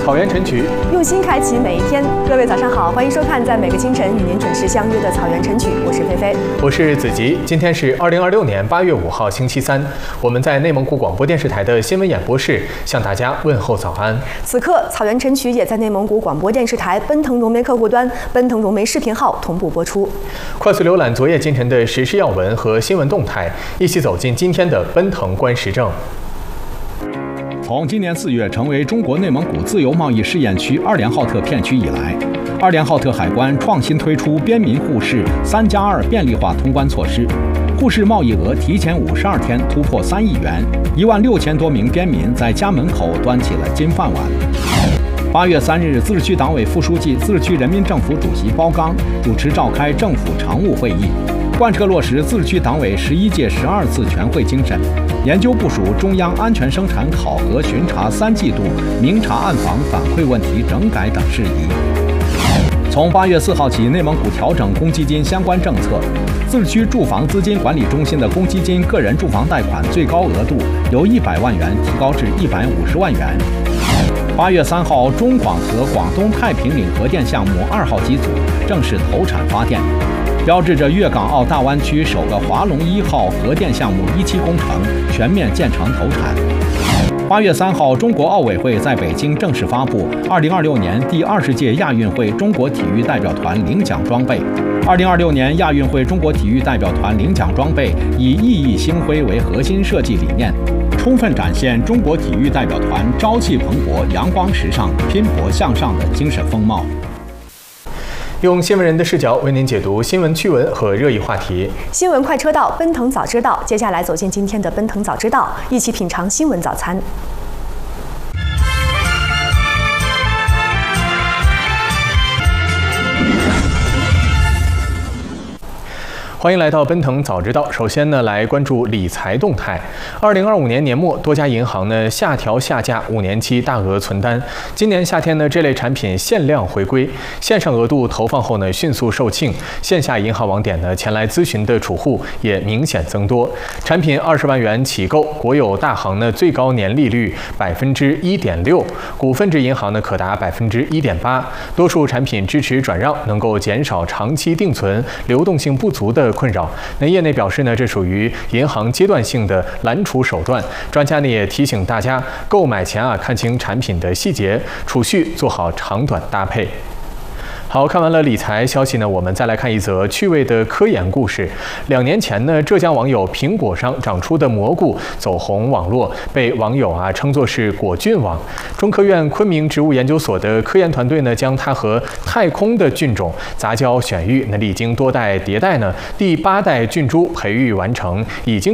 草原晨曲， 用心开启每一天。各位早上好，欢迎收看在每个清晨与您准时相约的草原晨曲，我是菲菲， 我是子吉。今天是2026年8月5号星期三，我们在内蒙古广播电视台的新闻演播室向大家问候早安。 此刻草原晨曲也在内蒙古广播电视台奔腾融媒客户端、奔腾融媒视频号同步播出。 快速浏览昨夜今晨的时事要闻和新闻动态，一起走进今天的奔腾观时政。 从今年4月成为中国内蒙古自由贸易试验区2连浩特片区以来，2连浩特海关创新推出边民互市3+2便利化通关措施，互市贸易额提前52天突破3亿元，16000多名边民在家门口端起了金饭碗。8月3日，自治区党委副书记、自治区人民政府主席包刚主持召开政府常务会议，贯彻落实自治区党委11届12次全会精神，研究部署中央安全生产考核巡查3季度明察暗访反馈问题整改等事宜。从8月4号起，内蒙古调整公积金相关政策，自治区住房资金管理中心的公积金个人住房贷款最高额度由100万元提高至150万元。8月3号，中广核广东太平岭核电项目2号机组正式投产发电，标志着粤港澳大湾区首个华龙1号核电项目1期工程全面建成投产。8月3号，中国奥委会在北京正式发布2026年第20届亚运会中国体育代表团领奖装备。2026年亚运会中国体育代表团领奖装备以熠熠星辉为核心设计理念，充分展现中国体育代表团朝气蓬勃、阳光时尚、拼搏向上的精神风貌。 用新闻人的视角为您解读新闻趣闻和热议话题。 新闻快车道，奔腾早知道。接下来走进今天的奔腾早知道，一起品尝新闻早餐。 欢迎来到奔腾早知道。首先呢，来关注理财动态。2025年年末，多家银行呢下调下架5年期大额存单。今年夏天呢，这类产品限量回归，线上额度投放后呢迅速售罄，线下银行网点呢前来咨询的储户也明显增多。产品20万元起购，国有大行呢最高年利率1.6%，股份制银行呢可达1.8%。多数产品支持转让，能够减少长期定存流动性不足的困扰。那业内表示呢，这属于银行阶段性的拦储手段。专家呢也提醒大家，购买前看清产品的细节，储蓄做好长短搭配。好，看完了理财消息呢，我们再来看一则趣味的科研故事。2年前呢，浙江网友苹果上长出的蘑菇走红网络，被网友称作是果菌网。中科院昆明植物研究所的科研团队呢，将它和太空的菌种杂交选育，那历经多代迭代呢，第8代菌株培育完成，已经